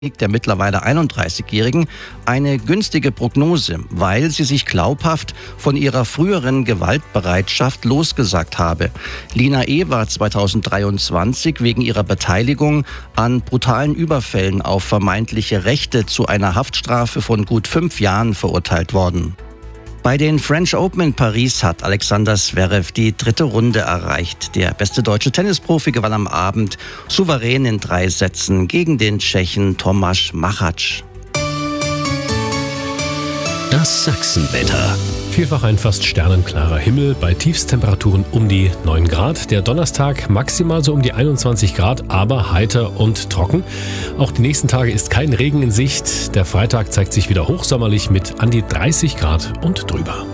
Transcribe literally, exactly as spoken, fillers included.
der mittlerweile einunddreißigjährigen eine günstige Prognose, weil sie sich glaubhaft von ihrer früheren Gewaltbereitschaft losgesagt habe. Lina E. war zweitausenddreiundzwanzig wegen ihrer Beteiligung an brutalen Überfällen auf vermeintliche Rechte zu einer Haftstrafe von gut fünf Jahren verurteilt worden. Bei den French Open in Paris hat Alexander Zverev die dritte Runde erreicht. Der beste deutsche Tennisprofi gewann am Abend souverän in drei Sätzen gegen den Tschechen Tomáš Machač. Das Sachsenwetter. Vielfach ein fast sternenklarer Himmel, bei Tiefstemperaturen um die neun Grad. Der Donnerstag maximal so um die einundzwanzig Grad, aber heiter und trocken. Auch die nächsten Tage ist kein Regen in Sicht. Der Freitag zeigt sich wieder hochsommerlich mit an die dreißig Grad und drüber.